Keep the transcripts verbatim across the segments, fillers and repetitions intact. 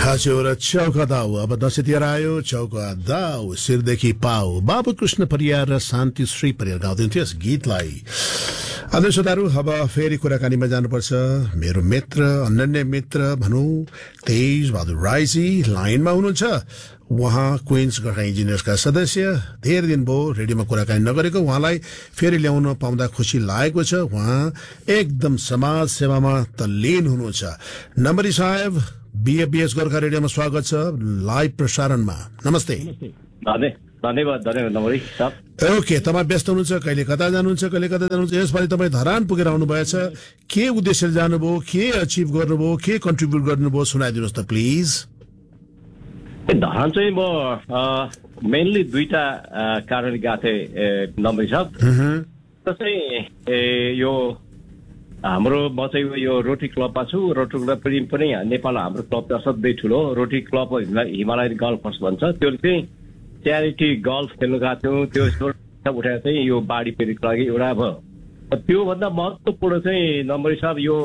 हजुर चौका दाउ अब दसैँ तिहार आयो चौका दाउ शिरदेखि पाउ बाबु कृष्ण परियार र शान्ति श्री परियार गाउँदैन्थ्यो यस गीतलाई। आदरणीय श्रोताहरू अब फेरि कुराकानीमा जानुपर्छ। मेरो मित्र अनन्य मित्र भनौं तेज बहादुर राईजी लाइनमा हुनुहुन्छ। उहाँ क्वीन्स गोर्खा इन्जिनियर्सका सदस्य, धेरै दिन भयो रेडियोमा कुराकानी नगरेको, उहाँलाई फेरि ल्याउन पाउँदा खुसी लागेको छ। उहाँ एकदम समाज सेवामा तल्लीन हुनुहुन्छ। नम्बरी साहेब बीएबीएस गोर्खा रेडियोमा स्वागत छ लाइभ प्रसारणमा। नमस्ते। धन्यवाद धन्यवाद नम्बरी साहब। ओके, तपाईँ व्यस्त हुनुहुन्छ, कहिले कता जानुहुन्छ कहिले कता जानुहुन्छ। यसपालि तपाईँ धरान पुगेर आउनुभएछ, के उद्देश्यले जानुभयो, के अचिभ गर्नुभयो, के कन्ट्रिब्युट गर्नुभयो, सुनाइदिनुहोस् त प्लिज। धरान चाहिँ म मेनली दुईटा कारणले गएको थिएँ नम्बरी साहब। चाहिँ यो हाम्रो म चाहिँ यो रोटरी क्लबमा छु। रोटरी क्लब पनि नेपाल हाम्रो क्लब असाध्यै ठुलो rotary club Himalayan golf course भन्छ। त्यो चाहिँ च्यारिटी गल्फ खेल्नु गएको थियौँ। त्यो उठाएर चाहिँ यो बाढी पीडितको लागि एउटा भयो। त्योभन्दा महत्त्वपूर्ण चाहिँ नम्बरी साहब यो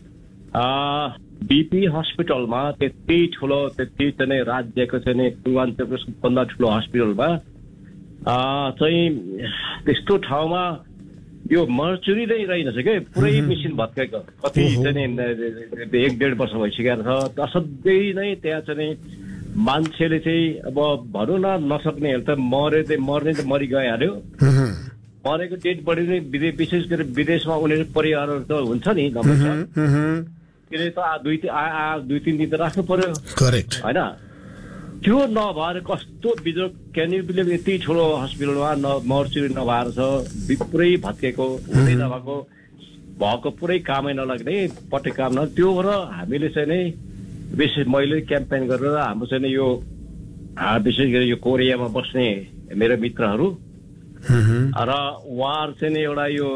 बीपी हस्पिटलमा त्यति ठुलो त्यति चाहिँ राज्यको चाहिँ पूर्वाञ्चलको सबभन्दा ठुलो हस्पिटलमा चाहिँ त्यस्तो ठाउँमा यो मर्चुरी नै रहेनछ क्या, पुरै मेसिन भत्काएको कति चाहिँ एक डेढ वर्ष भइसकेको छ। असाध्यै नै त्यहाँ चाहिँ मान्छेले चाहिँ अब भनौँ न नसक्नेहरू त मरे मर्ने त मरिगइहाल्यो। मरेको डेड बडी नै विदेश विशेष गरी विदेशमा उनीहरू परिवारहरू त हुन्छ नि के अरे त दुई दुई तिन दिन त राख्नु पर्यो होइन। त्यो नभएर कस्तो बिजोग क्यान यु बिलिभ यति ठुलो हस्पिटलमा न मर्चुरी नभएर छ, पुरै भत्केको हुँदै नभएको भएको पुरै कामै नलाग्ने पट्टै काम न। त्यो भएर हामीले चाहिँ नै विशेष मैले क्याम्पेन गरेर हाम्रो चाहिँ यो विशेष गरी यो कोरियामा बस्ने मेरो मित्रहरू र उहाँहरू चाहिँ एउटा यो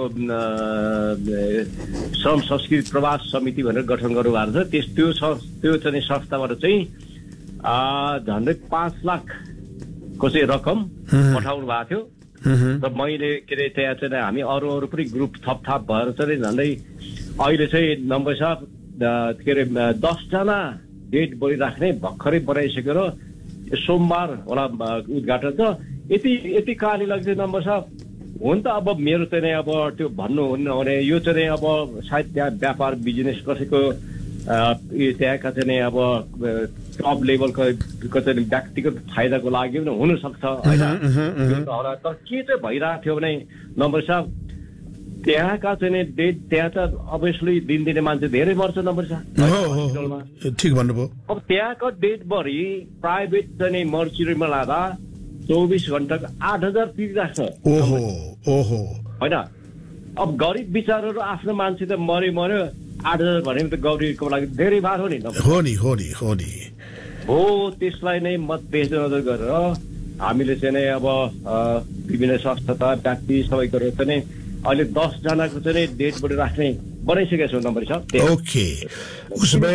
श्रम संस्कृति प्रवास समिति भनेर गठन गर्नुभएको छ। त्यस त्यो त्यो चाहिँ संस्थाबाट चाहिँ झन्डै पाँच लाखको चाहिँ रकम पठाउनु भएको थियो र मैले के अरे त्यहाँ चाहिँ हामी अरू अरू पनि ग्रुप थप थप भएर चाहिँ झन्डै अहिले चाहिँ नम्बर साहब के अरे दसजना डेड बडी राख्ने भर्खरै बनाइसकेर सोमबार होला उद्घाटन छ। यति यति कहानी लाग्छ नम्बर साहब। हुन त अब मेरो चाहिँ अब त्यो भन्नुहुन्न भने यो चाहिँ अब सायद त्यहाँ व्यापार बिजनेस कसैको त्यहाँका चाहिँ अब टप लेभलको चाहिँ व्यक्तिगत फाइदाको लागि पनि हुनसक्छ होइन। तर के चाहिँ भइरहेको थियो भने नम्बर साहब त्यहाँका चाहिँ डेट त्यहाँ त अभियसली दिनदिनै मान्छे धेरै मर्छ नम्बर साहब। ठिक भन्नुभयो। अब त्यहाँको डेट बढी प्राइभेट चाहिँ मर्चुरीमा लाँदा चौबिस घण्टाको आठ हजार तिरिरहेको छ होइन। अब गरिब विचारहरू आफ्नो मान्छे त मर्यो मर्यो आठ हजार भने त गौरीको लागि धेरै भार हो नि हो नि हो नि हो नि हो। त्यसलाई नै मध्यनजर गरेर हामीले चाहिँ नै अब विभिन्न संस्था व्यक्ति सबै गरेर चाहिँ अहिले दसजनाको चाहिँ डेट बडी राख्ने बनाइसकेका छौँ नम्बर छ। ओके, उसमा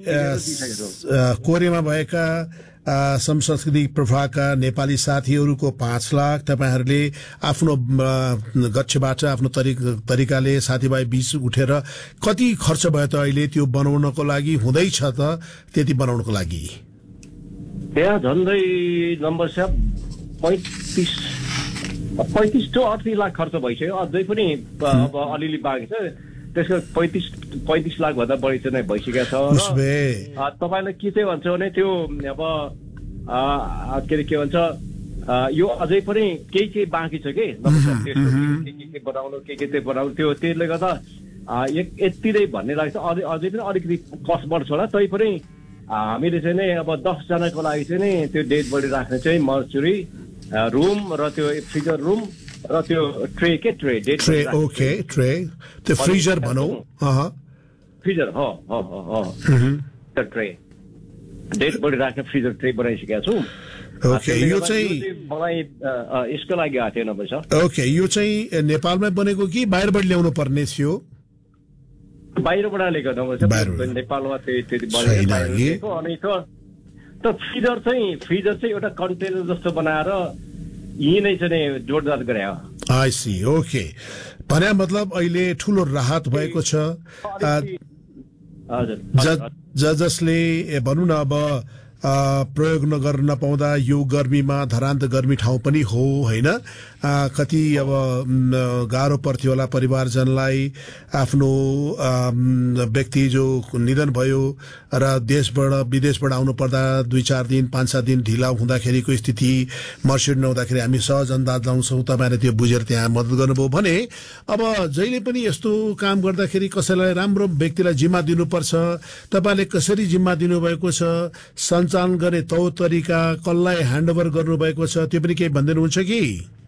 कोरियामा भएका सम संस्कृति प्रभागका नेपाली साथीहरूको पाँच लाख तपाईँहरूले आफ्नो गच्छबाट आफ्नो तरिकाले साथीभाइ बीच उठेर कति खर्च भयो त अहिले त्यो बनाउनको लागि? हुँदैछ त त्यति बनाउनको लागि? त्यहाँ झन्डै नम्बर साहब पैँतिस पैँतिस टु अडतिस लाख खर्च भइसक्यो। अझै पनि अब अलिअलि बाँकी छ। त्यसको पैँतिस पैँतिस लाख भन्दा बढी चाहिँ भइसकेको छ। तपाईँलाई के चाहिँ भन्छ भने त्यो अब के अरे के भन्छ यो अझै पनि केही केही बाँकी छ कि के के बनाउनु के के चाहिँ बनाउनु त्यो त्यसले गर्दा यति नै भन्ने लाग्छ। अझै अझै पनि अलिकति कस्ट बढ्छ होला। तै पनि हामीले चाहिँ नै अब दसजनाको लागि चाहिँ नै त्यो डेड बडी राख्ने चाहिँ मर्चुरी रुम र त्यो फ्रिजर रुम र त्यो ट्रे के tray dead tray okay tray त्यो फ्रिजर भनौँ फ्रिजर हो हो हो ट्रे डेड बडी राख्ने फ्रिजर ट्रे बनाइसकेका छु। ओके, यो चाहिँ मलाई यसको लागि आएको थियो नभए छ। ओके, यो चाहिँ नेपालमै बनेको कि बाहिरबाट ल्याउनु पर्ने थियो? बाहिरबाट ल्याएको नभए नेपालमा त्यति बनेको। अनि त फ्रिजर चाहिँ फ्रिजर चाहिँ एउटा कन्टेनर जस्तो बनाएर यही नै चाहिँ जोडदार गरे हो। I C, okay. भने मतलब अहिले ठुलो राहत भएको छ। हजुर ज जसले भनौँ न अब प्रयोग नगर नपाउँदा यो गर्मीमा धरान्त गर्मी ठाउँ पनि हो होइन कति अब गाह्रो पर्थ्यो होला परिवारजनलाई आफ्नो व्यक्ति जो निधन भयो र देशबाट विदेशबाट आउनु पर्दा दुई चार दिन पाँच सात दिन ढिला हुँदाखेरिको स्थिति मर्सिड नहुँदाखेरि हामी सहज अन्दाज लाउँछौँ तपाईँले त्यो बुझेर त्यहाँ मद्दत गर्नुभयो भने अब जहिले पनि यस्तो काम गर्दाखेरि कसैलाई राम्रो व्यक्तिलाई जिम्मा दिनुपर्छ तपाईँले कसरी जिम्मा दिनुभएको छ सञ्चालन गर्ने तौ तरिका कसलाई ह्यान्डओभर गर्नुभएको छ त्यो पनि केही भनिदिनुहुन्छ कि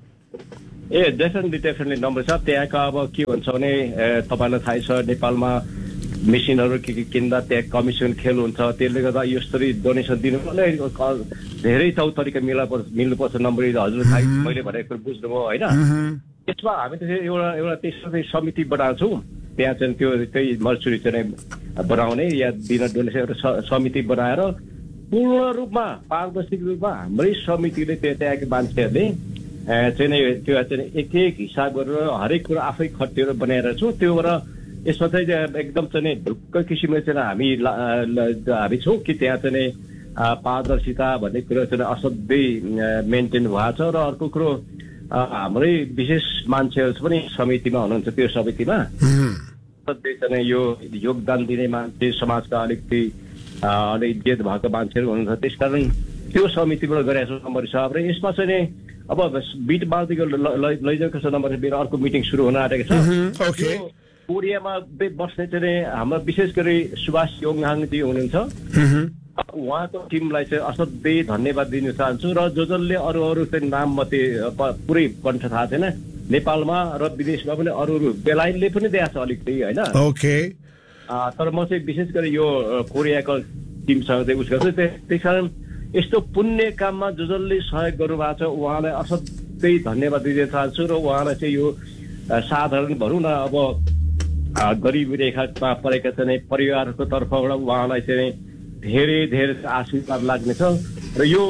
ए डेफिनेटली डेफिनेटली नम्बर छ त्यहाँको अब के हुन्छ भने तपाईँलाई थाहै छ नेपालमा मेसिनहरू के के किन्दा त्यहाँ कमिसन खेल हुन्छ त्यसले गर्दा यसरी डोनेसन दिनु पनि धेरै तौ तरिका मिला मिल्नुपर्छ नम्बर हजुर थाहै मैले भनेको बुझ्नुभयो होइन त्यसमा हामी त एउटा एउटा त्यस्तो चाहिँ समिति बनाउँछौँ त्यहाँ चाहिँ त्यो त्यही मर्चुरी चाहिँ बनाउने या दिन डोनेसन एउटा समिति बनाएर पूर्ण रूपमा पारदर्शी रूपमा हाम्रै समितिले त्यो त्यहाँको मान्छेहरूले चाहिँ त्यो चाहिँ एक एक हिसाब गरेर हरेक कुरो आफै खटेर बनाएर छु त्योबाट यसमा चाहिँ एकदम चाहिँ ढुक्क किसिमले चाहिँ हामी हामी छौँ कि त्यहाँ चाहिँ पारदर्शिता भन्ने कुरो चाहिँ असाध्यै मेन्टेन भएको छ र अर्को कुरो हाम्रै विशेष मान्छेहरू पनि समितिमा हुनुहुन्छ त्यो समितिमा असाध्यै चाहिँ यो योगदान दिने मान्छे समाजका अलिकति अलिक जेद भएको मान्छेहरू हुनुहुन्छ त्यसकारण त्यो समितिबाट गरेको छु नम्बर छ र यसमा चाहिँ अब बिट बाँधिको लैजाएको छ नम्बर मेरो अर्को मिटिङ सुरु हुन आँटेको छ कोरियामा बस्ने चाहिँ हाम्रो विशेष गरी सुभाष योङहाङजी हुनुहुन्छ उहाँको टिमलाई चाहिँ असाध्यै धन्यवाद दिन चाहन्छु र जो जसले अरू अरू चाहिँ नाम मात्रै पुरै कण्ठ थाहा छैन नेपालमा र विदेशमा पनि अरू अरू बेलायतले पनि दिएको छ अलिकति होइन ओके तर म चाहिँ विशेष गरी यो कोरियाको टिमसँग चाहिँ उस गर्छु त्यस कारण यस्तो पुण्य काममा जो जसले सहयोग गर्नुभएको छ उहाँलाई असाध्यै धन्यवाद दिन चाहन्छु र उहाँलाई चाहिँ यो साधारण भनौँ न अब गरिबी रेखामा परेका चाहिँ परिवारको तर्फबाट उहाँलाई चाहिँ धेरै धेरै आशीर्वाद लाग्नेछ र यो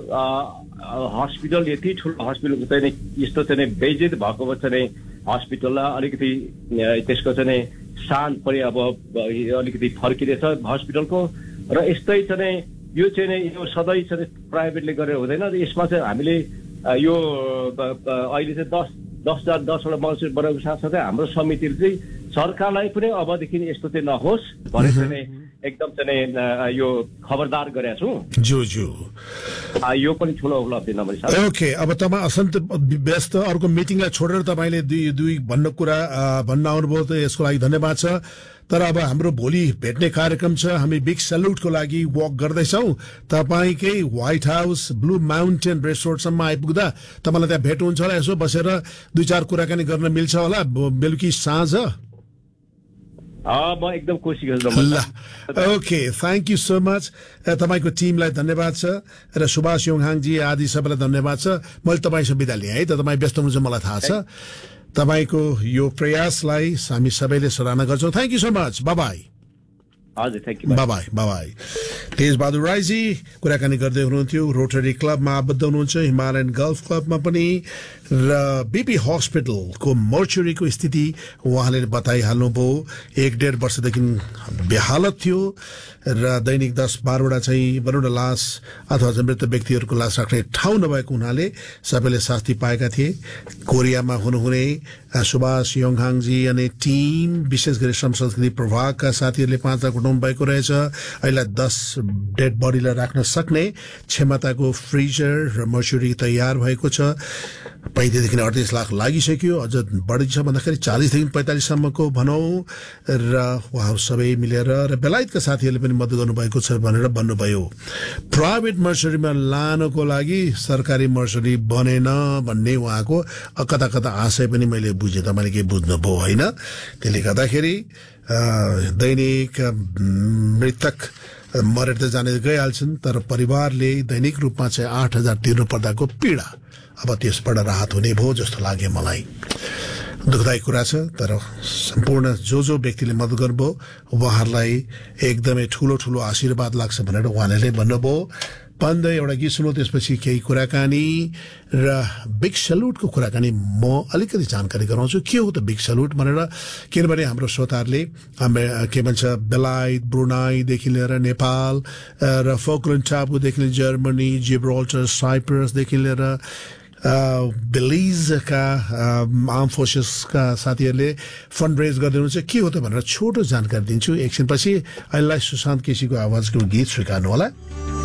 हस्पिटल यति ठुलो हस्पिटलको चाहिँ यस्तो चाहिँ बेइज्जत भएको चाहिँ हस्पिटललाई अलिकति त्यसको चाहिँ शान पनि अब अलिकति फर्किँदैछ हस्पिटलको र यस्तै चाहिँ यो चाहिँ यो सधैँ चाहिँ प्राइभेटले गरेर हुँदैन यसमा चाहिँ हामीले यो अहिले चाहिँ दस दस हजार दसवटा मजदुर बनाएको साथसाथै हाम्रो समितिले चाहिँ सरकारलाई पनि अबदेखि यस्तो चाहिँ नहोस् भनेर चाहिँ एकदम चाहिँ यो खबरदार गरेका छौँ जो जो यो पनि ठुलो उपलब्धि नम्बर छ ओके अब तपाईँ असन्त व्यस्त अर्को मिटिङलाई छोडेर तपाईँले दुई दुई भन्न कुरा भन्न आउनुभयो त यसको लागि धन्यवाद छ तर अब हाम्रो भोलि भेट्ने कार्यक्रम छ हामी बिग सल्युटको लागि वक गर्दैछौँ तपाईँकै व्हाइट हाउस ब्लू माउन्टेन रेसोर्टसम्म आइपुग्दा तपाईँलाई त्यहाँ भेट हुन्छ होला यसो बसेर दुई चार कुराकानी गर्न मिल्छ होला बेलुकी साँझ म एकदम कोसिस गर्छु okay thank you so much तपाईँको टिमलाई धन्यवाद छ र सुभाष योङहाङजी आदि सबैलाई धन्यवाद छ मैले तपाईँसँग बिदा लिएँ है त तपाईँ व्यस्त हुनुहुन्छ मलाई थाहा छ तपाईँको यो प्रयासलाई हामी सबैले सराहना गर्छौँ thank you so much bye bye हजुर thank you bye bye bye bye तेज बहादुर राईजी कुराकानी गर्दै हुनुहुन्थ्यो रोटरी क्लबमा आबद्ध हुनुहुन्छ हिमालयन गल्फ क्लबमा पनि र बीपी हस्पिटलको मोर्चुरीको स्थिति उहाँले बताइहाल्नुभयो एक डेढ वर्षदेखि बेहालत थियो र दैनिक दस बाह्रवटा चाहिँ भनौँ न लास अथवा मृत व्यक्तिहरूको लास राख्ने ठाउँ नभएको हुनाले सबैले शास्ति पाएका थिए कोरियामा हुनुहुने सुभाष योङहाङजी अनि टिम विशेष गरी श्रम संस्कृति प्रभागका साथीहरूले पाँचवटा कुटुम्ब भएको रहेछ अहिले दस डेड बडीलाई राख्न सक्ने क्षमताको फ्रिजर र मर्चुरी तयार भएको छ पैँतिसदेखि अडतिस लाख लागिसक्यो अझ बढी छ भन्दाखेरि चालिसदेखि पैँतालिससम्मको भनौँ र उहाँ सबै मिलेर र बेलायतका साथीहरूले पनि मद्दत गर्नुभएको छ भनेर भन्नुभयो प्राइभेट मर्चुरीमा लानको लागि सरकारी मर्चुरी बनेन भन्ने उहाँको कता कता आशय पनि मैले बुझेँ तपाईँले के बुझ्नुभयो होइन त्यसले गर्दाखेरि दैनिक मृतक मरेर त जाने गइहाल्छन् तर परिवारले दैनिक रूपमा चाहिँ आठ हजार तिर्नु पर्दाको पीडा अब त्यसबाट राहत हुने भयो जस्तो लाग्यो मलाई दुःखदायी कुरा छ तर सम्पूर्ण जो जो व्यक्तिले मद्दत गर्नुभयो उहाँहरूलाई एकदमै ठुलो ठुलो आशीर्वाद लाग्छ भनेर उहाँले भन्नुभयो बन्द एउटा गीत सुनौ त्यसपछि केही कुराकानी र बिग सल्युटको कुराकानी म अलिकति जानकारी गराउँछु के हो त बिग सल्युट भनेर किनभने हाम्रो श्रोताहरूले के भन्छ बेलायत ब्रुनाईदेखि लिएर नेपाल र फोकल्यान्ड टापुदेखि लिएर जर्मनी जिब्राल्टर साइप्रसदेखि लिएर बेलिजका आर्म फोर्सेसका साथीहरूले फन्ड रेज गरिदिनुहुन्छ के हो त भनेर छोटो जानकारी दिन्छु एकछिनपछि अहिले सुशान्त केसीको आवाजको गीत स्वीकार्नु होला